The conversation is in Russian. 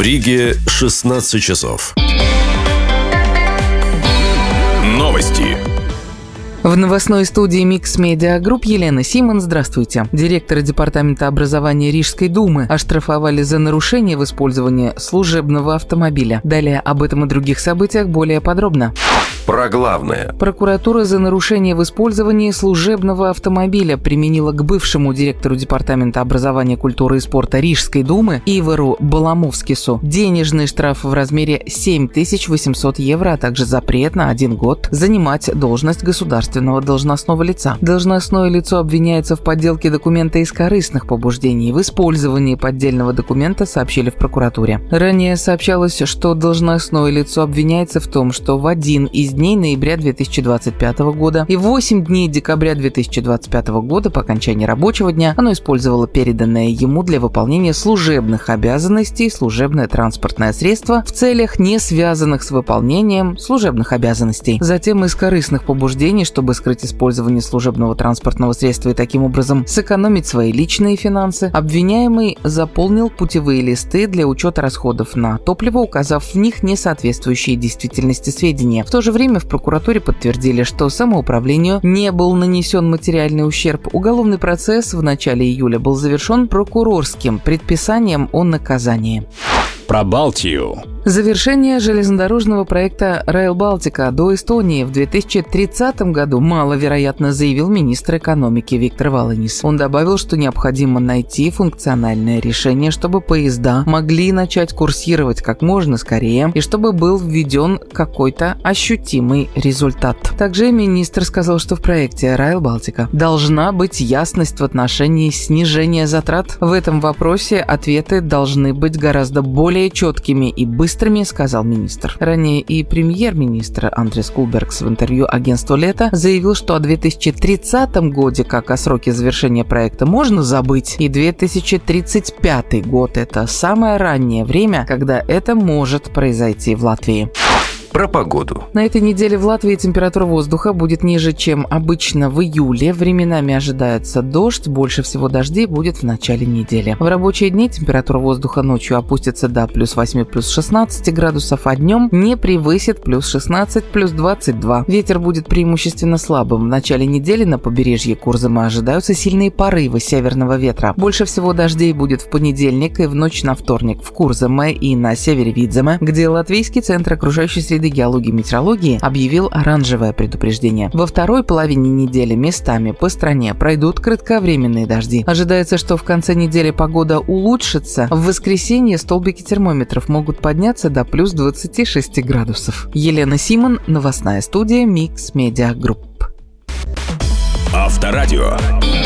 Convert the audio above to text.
Риге 16 часов. Новости. В новостной студии Mix Media Group Елена Симон. Здравствуйте. Директора Департамента образования Рижской думы оштрафовали за нарушение в использовании служебного автомобиля. Далее об этом и других событиях более подробно. Про главное. Прокуратура за нарушение в использовании служебного автомобиля применила к бывшему директору Департамента образования, культуры и спорта Рижской думы Ивору Баламовскису денежный штраф в размере 7800 евро, а также запрет на 1 год занимать должность государственного должностного лица. Должностное лицо обвиняется в подделке документа из корыстных побуждений. В использовании поддельного документа сообщили в прокуратуре. Ранее сообщалось, что должностное лицо обвиняется в том, что в один из дней ноября 2025 года и 8 дней декабря 2025 года по окончании рабочего дня оно использовало переданное ему для выполнения служебных обязанностей служебное транспортное средство в целях, не связанных с выполнением служебных обязанностей. Затем из корыстных побуждений, чтобы скрыть использование служебного транспортного средства и таким образом сэкономить свои личные финансы, обвиняемый заполнил путевые листы для учета расходов на топливо, указав в них несоответствующие действительности сведения. В то же время в прокуратуре подтвердили, что самоуправлению не был нанесен материальный ущерб. Уголовный процесс в начале июля был завершен прокурорским предписанием о наказании. Про Балтию. Завершение железнодорожного проекта Rail Baltica до Эстонии в 2030 году маловероятно, заявил министр экономики Виктор Валанис. Он добавил, что необходимо найти функциональное решение, чтобы поезда могли начать курсировать как можно скорее и чтобы был введен какой-то ощутимый результат. Также министр сказал, что в проекте Rail Baltica должна быть ясность в отношении снижения затрат. В этом вопросе ответы должны быть гораздо более четкими и быстрыми, сказал министр. Ранее и премьер-министр Андрис Кулбергс в интервью агентству «Лето» заявил, что о 2030 годе, как о сроке завершения проекта, можно забыть, и 2035 год – это самое раннее время, когда это может произойти в Латвии. Про погоду. На этой неделе в Латвии температура воздуха будет ниже, чем обычно в июле. Временами ожидается дождь, больше всего дождей будет в начале недели. В рабочие дни температура воздуха ночью опустится до плюс 8, плюс 16 градусов, а днем не превысит плюс 16, плюс 22. Ветер будет преимущественно слабым. В начале недели на побережье Курзема ожидаются сильные порывы северного ветра. Больше всего дождей будет в понедельник и в ночь на вторник в Курземе и на севере Видземе, где Латвийский центр окружающей среды, геологии и метеорологии объявил оранжевое предупреждение. Во второй половине недели местами по стране пройдут кратковременные дожди. Ожидается, что в конце недели погода улучшится. В воскресенье столбики термометров могут подняться до плюс 26 градусов. Елена Симон, новостная студия Mix Media Group. Авторадио.